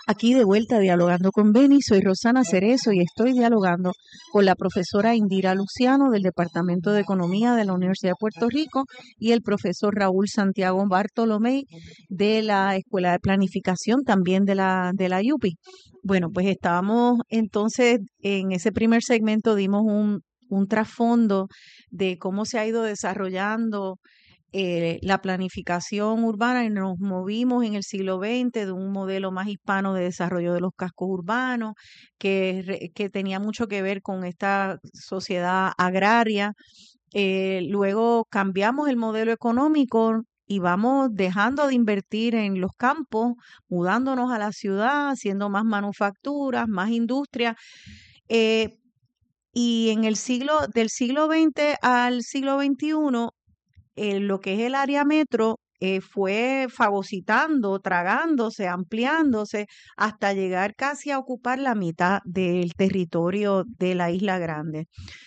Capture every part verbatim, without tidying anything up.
Aquí de vuelta dialogando con Beni, soy Rosana Cerezo y estoy dialogando con la profesora Indira Luciano del Departamento de Economía de la Universidad de Puerto Rico y el profesor Raúl Santiago Bartolomé de la Escuela de Planificación también de la, de la U P I. Bueno, pues estábamos entonces en ese primer segmento, dimos un, un trasfondo de cómo se ha ido desarrollando eh, la planificación urbana y nos movimos en el siglo veinte de un modelo más hispano de desarrollo de los cascos urbanos, que, re- que tenía mucho que ver con esta sociedad agraria. Eh, luego cambiamos el modelo económico y vamos dejando de invertir en los campos, mudándonos a la ciudad, haciendo más manufacturas, más industria. Eh, y en el siglo, del siglo veinte al siglo veintiuno, eh, lo que es el área metro eh, fue fagocitando, tragándose, ampliándose, hasta llegar casi a ocupar la mitad del territorio de la Isla Grande.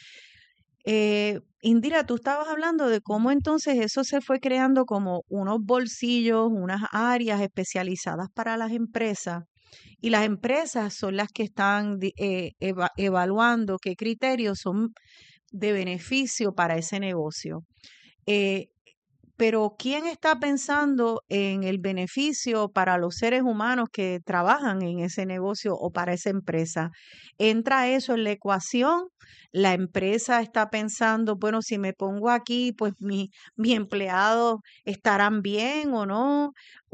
Eh, Indira, tú estabas hablando de cómo entonces eso se fue creando como unos bolsillos, unas áreas especializadas para las empresas, y las empresas son las que están di- eh, eva- evaluando qué criterios son de beneficio para ese negocio. Eh, pero ¿quién está pensando en el beneficio para los seres humanos que trabajan en ese negocio o para esa empresa? ¿Entra eso en la ecuación? La empresa está pensando, bueno, si me pongo aquí, pues mi, mis empleados estarán bien o no,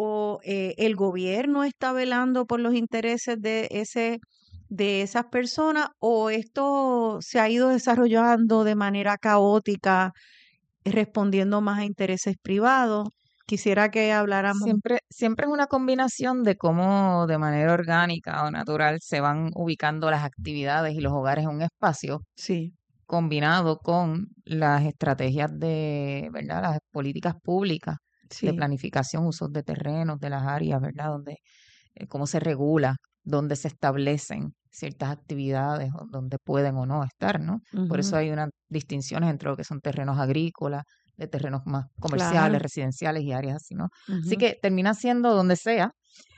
o eh, el gobierno está velando por los intereses de ese de esas personas, o esto se ha ido desarrollando de manera caótica, respondiendo más a intereses privados. Quisiera que habláramos. Siempre, siempre es una combinación de cómo de manera orgánica o natural se van ubicando las actividades y los hogares en un espacio, Sí, combinado con las estrategias de, ¿verdad? Las políticas públicas de sí. planificación, usos de terrenos, de las áreas, ¿verdad? Donde, eh, cómo se regula, dónde se establecen ciertas actividades, o dónde pueden o no estar, ¿no? Por eso Ujú, hay unas distinciones entre lo que son terrenos agrícolas, de terrenos más comerciales, claro. residenciales y áreas así, ¿no? Así Ujú, que termina siendo donde sea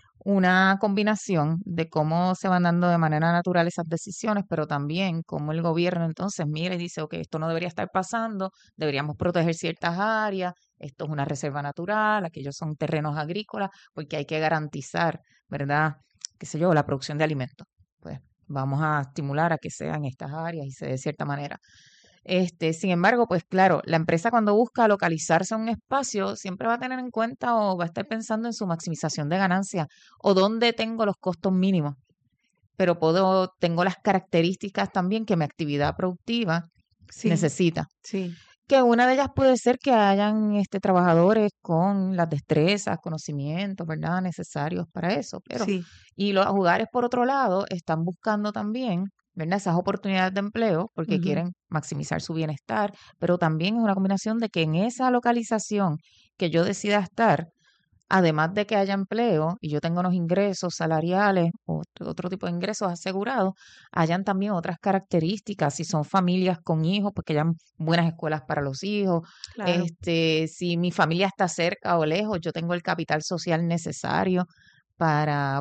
una combinación de cómo se van dando de manera natural esas decisiones, pero también cómo el gobierno entonces mira y dice, ok, esto no debería estar pasando, deberíamos proteger ciertas áreas, esto es una reserva natural, aquellos son terrenos agrícolas, porque hay que garantizar, ¿verdad? Qué sé yo, la producción de alimentos. Pues vamos a estimular a que sea en estas áreas y se dé de cierta manera. Este, sin embargo, pues claro, la empresa cuando busca localizarse en un espacio siempre va a tener en cuenta o va a estar pensando en su maximización de ganancias o dónde tengo los costos mínimos, pero puedo, tengo las características también que mi actividad productiva sí, necesita. sí. Que una de ellas puede ser que hayan este, trabajadores con las destrezas, conocimientos, ¿verdad? Necesarios para eso. Pero, Sí. y los hogares, por otro lado, están buscando también, ¿verdad? Esas oportunidades de empleo porque Ujú, quieren maximizar su bienestar, pero también es una combinación de que en esa localización que yo decida estar, además de que haya empleo y yo tenga unos ingresos salariales o otro otro tipo de ingresos asegurados, hayan también otras características. Si son familias con hijos, pues que hayan buenas escuelas para los hijos. claro. Este, si mi familia está cerca o lejos, yo tengo el capital social necesario para